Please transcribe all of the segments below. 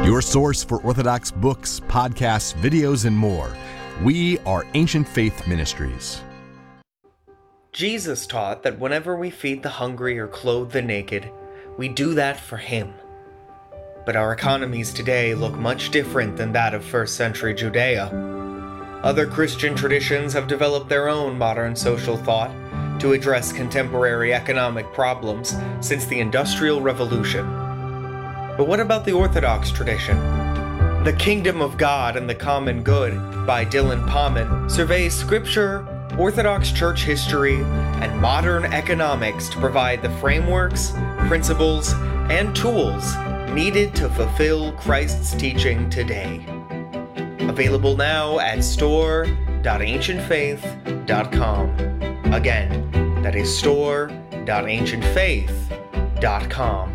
Your source for Orthodox books, podcasts, videos, and more. We are Ancient Faith Ministries. Jesus taught that whenever we feed the hungry or clothe the naked, we do that for Him. But our economies today look much different than that of first century Judea. Other Christian traditions have developed their own modern social thought to address contemporary economic problems since the Industrial Revolution. But what about the Orthodox tradition? The Kingdom of God and the Common Good by Dylan Pauman surveys scripture, Orthodox church history, and modern economics to provide the frameworks, principles, and tools needed to fulfill Christ's teaching today. Available now at store.ancientfaith.com. Again, that is store.ancientfaith.com.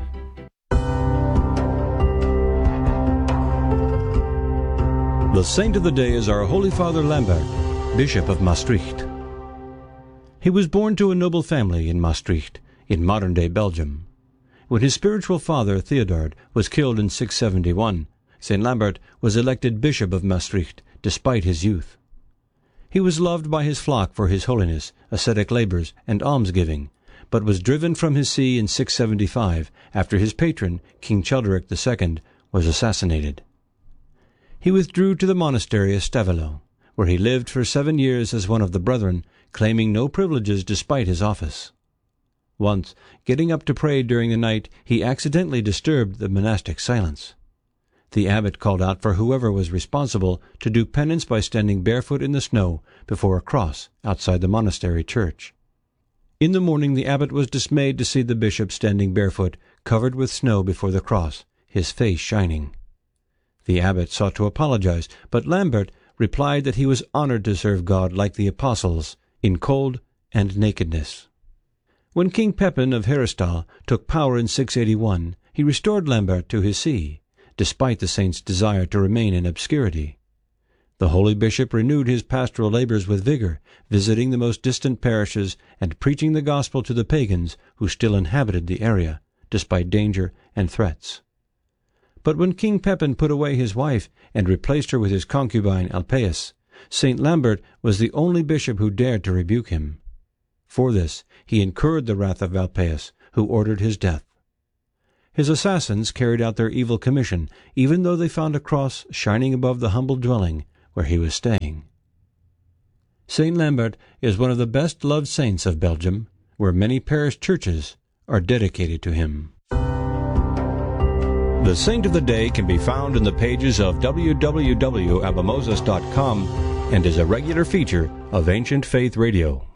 The saint of the day is our Holy Father Lambert, Bishop of Maastricht. He was born to a noble family in Maastricht, in modern-day Belgium. When his spiritual father, Theodard, was killed in 671, St. Lambert was elected Bishop of Maastricht despite his youth. He was loved by his flock for his holiness, ascetic labors, and almsgiving, but was driven from his see in 675 after his patron, King Chelderic II, was assassinated. He withdrew to the monastery of Stavelot, where he lived for 7 years as one of the brethren, claiming no privileges despite his office. Once, getting up to pray during the night, he accidentally disturbed the monastic silence. The abbot called out for whoever was responsible to do penance by standing barefoot in the snow before a cross outside the monastery church. In the morning the abbot was dismayed to see the bishop standing barefoot, covered with snow before the cross, his face shining. The abbot sought to apologize, but Lambert replied that he was honored to serve God like the apostles, in cold and nakedness. When King Pepin of Heristal took power in 681, he restored Lambert to his see, despite the saint's desire to remain in obscurity. The holy bishop renewed his pastoral labors with vigor, visiting the most distant parishes and preaching the gospel to the pagans who still inhabited the area, despite danger and threats. But when King Pepin put away his wife and replaced her with his concubine Alpaeus, St. Lambert was the only bishop who dared to rebuke him. For this, he incurred the wrath of Alpaeus, who ordered his death. His assassins carried out their evil commission, even though they found a cross shining above the humble dwelling where he was staying. St. Lambert is one of the best-loved saints of Belgium, where many parish churches are dedicated to him. The Saint of the Day can be found in the pages of www.abamoses.com and is a regular feature of Ancient Faith Radio.